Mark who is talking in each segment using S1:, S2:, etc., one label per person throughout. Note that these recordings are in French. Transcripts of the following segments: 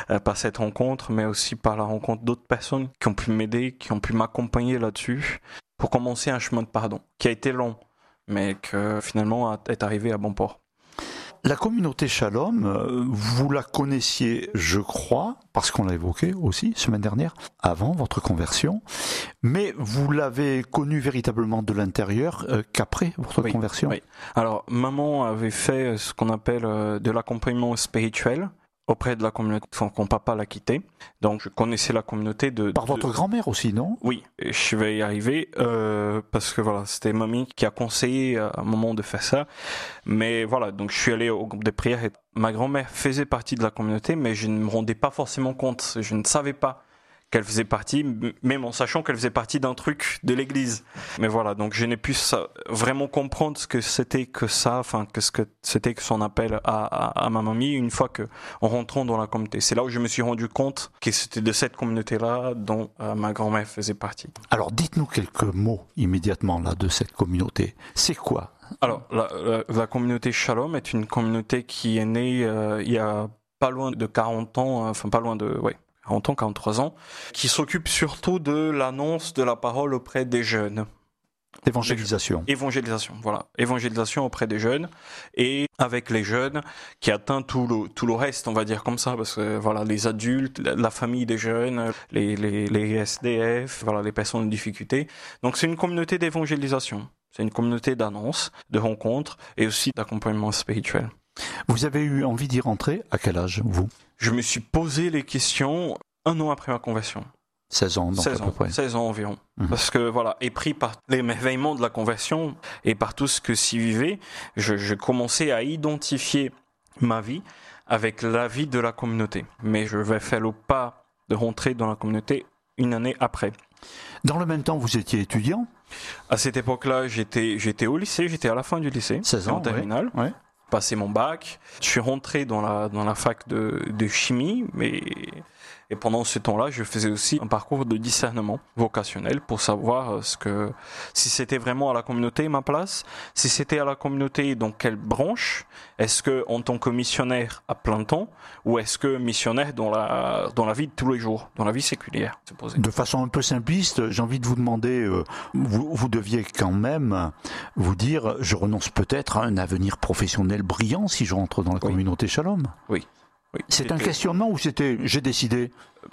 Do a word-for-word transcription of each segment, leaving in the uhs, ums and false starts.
S1: euh, par cette rencontre, mais aussi par la rencontre d'autres personnes qui ont pu m'aider, qui ont pu m'accompagner là-dessus, pour commencer un chemin de pardon, qui a été long, mais que finalement est arrivé à bon port.
S2: La communauté Shalom, vous la connaissiez, je crois, parce qu'on l'a évoqué aussi semaine dernière, avant votre conversion, mais vous l'avez connue véritablement de l'intérieur euh, qu'après votre
S1: oui,
S2: conversion.
S1: Oui. Alors, maman avait fait ce qu'on appelle euh, de l'accompagnement spirituel auprès de la communauté, enfin, quand papa l'a quitté. Donc, je connaissais la communauté de...
S2: Par
S1: de...
S2: votre grand-mère aussi, non ?
S1: Oui, je vais y arriver, euh, parce que voilà, c'était mamie qui a conseillé à un moment de faire ça. Mais voilà, donc je suis allé au groupe de prière et ma grand-mère faisait partie de la communauté, mais je ne me rendais pas forcément compte. Je ne savais pas qu'elle faisait partie, même en sachant qu'elle faisait partie d'un truc de l'église. Mais voilà, donc je n'ai pu ça, vraiment comprendre ce que c'était que ça, enfin, que ce que c'était que son appel à, à, à ma mamie une fois que, en rentrant dans la communauté. C'est là où je me suis rendu compte que c'était de cette communauté-là dont euh, ma grand-mère faisait partie.
S2: Alors, dites-nous quelques mots immédiatement là de cette communauté. C'est quoi ?
S1: Alors, la, la, la communauté Shalom est une communauté qui est née euh, il y a pas loin de quarante ans, enfin pas loin de, ouais, quarante ans, quarante-trois ans, qui s'occupe surtout de l'annonce de la parole auprès des jeunes.
S2: Évangélisation.
S1: Évangélisation, voilà. Évangélisation auprès des jeunes et avec les jeunes qui atteint tout le, tout le reste, on va dire comme ça, parce que voilà, les adultes, la famille des jeunes, les, les, les S D F, voilà, les personnes en difficulté. Donc c'est une communauté d'évangélisation. C'est une communauté d'annonces, de rencontres et aussi d'accompagnement spirituel.
S2: Vous avez eu envie d'y rentrer à quel âge, vous ?
S1: Je me suis posé les questions un an après ma conversion.
S2: seize ans, donc
S1: seize
S2: à
S1: ans,
S2: peu près.
S1: seize ans environ.
S2: Mmh.
S1: Parce que voilà, et pris par l'émerveillement de la conversion et par tout ce que s'y vivait, je, je commençais à identifier ma vie avec la vie de la communauté. Mais je vais faire le pas de rentrer dans la communauté une année après.
S2: Dans le même temps, vous étiez étudiant ?
S1: À cette époque-là, j'étais, j'étais au lycée, j'étais à la fin du lycée,
S2: seize ans,
S1: en terminale.
S2: Ouais, ouais.
S1: Passé mon bac, je suis rentré dans la, dans la fac de, de chimie, mais et pendant ce temps-là, je faisais aussi un parcours de discernement vocationnel pour savoir ce que, si c'était vraiment à la communauté ma place, si c'était à la communauté dans quelle branche, est-ce que en tant que missionnaire à plein temps, ou est-ce que missionnaire dans la, dans la vie de tous les jours, dans la vie séculière, se poser.
S2: De façon un peu simpliste, j'ai envie de vous demander, euh, vous, vous deviez quand même vous dire, je renonce peut-être à un avenir professionnel brillant si je rentre dans la oui. communauté Shalom.
S1: Oui. oui.
S2: C'est
S1: c'était...
S2: un questionnement ou c'était j'ai décidé?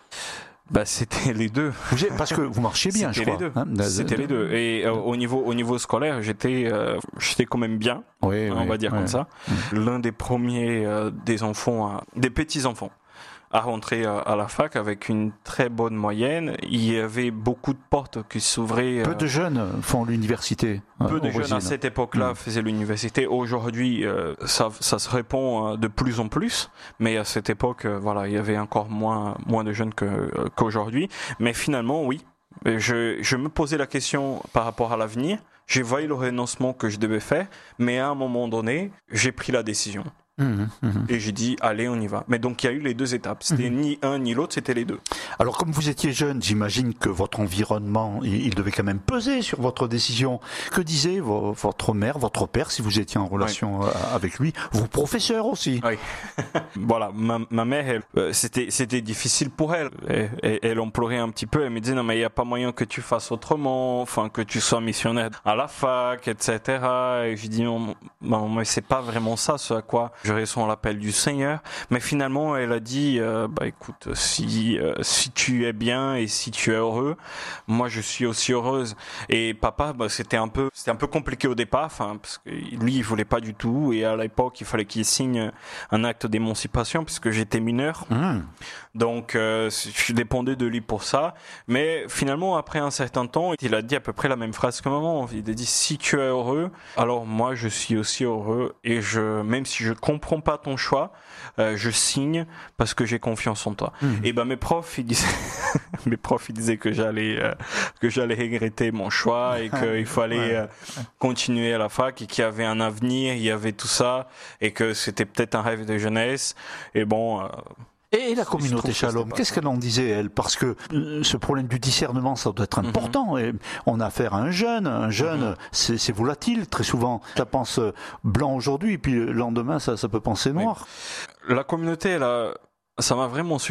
S1: Bah, c'était les deux.
S2: Vous avez, parce que vous marchiez bien,
S1: c'était
S2: je crois.
S1: Les deux.
S2: Hein,
S1: c'était les deux. Et euh, au niveau au niveau scolaire, j'étais euh, j'étais quand même bien.
S2: Oui,
S1: hein,
S2: oui,
S1: on va dire
S2: oui.
S1: comme ça. Mmh. L'un des premiers euh, des enfants, à, des petits enfants, à rentrer à, à la fac avec une très bonne moyenne. Il y avait beaucoup de portes qui s'ouvraient.
S2: Peu de jeunes font l'université.
S1: Peu
S2: euh,
S1: de jeunes
S2: Brésil.
S1: à cette époque-là mmh. faisaient l'université. Aujourd'hui, euh, ça, ça se répand de plus en plus, mais à cette époque, euh, voilà, il y avait encore moins, moins de jeunes que, euh, qu'aujourd'hui. Mais finalement, oui, je, je me posais la question par rapport à l'avenir. J'ai voyé le renoncement que je devais faire, mais à un moment donné, j'ai pris la décision. Mmh, mmh. Et j'ai dit, allez, on y va. Mais donc, il y a eu les deux étapes. C'était mmh. ni un ni l'autre, c'était les deux.
S2: Alors, comme vous étiez jeune, j'imagine que votre environnement, il, il devait quand même peser sur votre décision. Que disait vo- votre mère, votre père, si vous étiez en relation oui. avec lui, vos professeurs aussi?
S1: Oui. Voilà, ma, ma mère, elle, euh, c'était, c'était difficile pour elle. Elle, elle, elle en pleurait un petit peu. Elle me disait, non, mais il n'y a pas moyen que tu fasses autrement, enfin, que tu sois missionnaire à la fac, et cetera. Et je dis, non, non, mais c'est pas vraiment ça, ce à quoi je réponds l'appel du Seigneur. Mais finalement, elle a dit, euh, bah écoute, si euh, si tu es bien et si tu es heureux, moi je suis aussi heureuse. Et papa, bah, c'était un peu c'était un peu compliqué au départ, enfin parce que lui il voulait pas du tout. Et à l'époque, il fallait qu'il signe un acte d'émancipation puisque j'étais mineur. Mmh. Donc euh, je dépendais de lui pour ça. Mais finalement, après un certain temps, il a dit à peu près la même phrase que maman. Il a dit, si tu es heureux, alors moi je suis aussi heureux. Et je même si je comprends pas ton choix, euh, je signe parce que j'ai confiance en toi. Mmh. Et ben mes profs ils disaient mes profs ils disaient que j'allais euh, que j'allais regretter mon choix et qu'il fallait ouais. euh, continuer à la fac et qu'il y avait un avenir, il y avait tout ça et que c'était peut-être un rêve de jeunesse. Et bon. Euh,
S2: Et la communauté Shalom, qu'est-ce qu'elle en disait, elle? Parce que euh, ce problème du discernement, ça doit être important. Mm-hmm. Et on a affaire à un jeune. Un jeune, mm-hmm. c'est, c'est volatile. Très souvent, ça pense blanc aujourd'hui, puis le lendemain, ça, ça peut penser noir.
S1: Oui. La communauté, elle a, ça m'a vraiment